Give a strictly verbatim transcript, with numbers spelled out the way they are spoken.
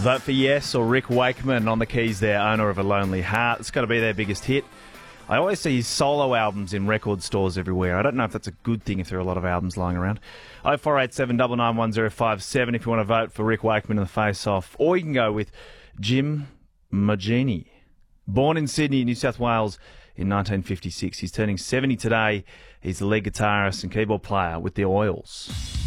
Vote for Yes or Rick Wakeman on the keys there, owner of A Lonely Heart. It's got to be their biggest hit. I always see his solo albums in record stores everywhere. I don't know if that's a good thing if there are a lot of albums lying around. oh four eight seven nine nine one oh five seven if you want to vote for Rick Wakeman in the face-off. Or you can go with Jim Magini. Born in Sydney, New South Wales in nineteen fifty-six. He's turning seventy today. He's the lead guitarist and keyboard player with The Oils.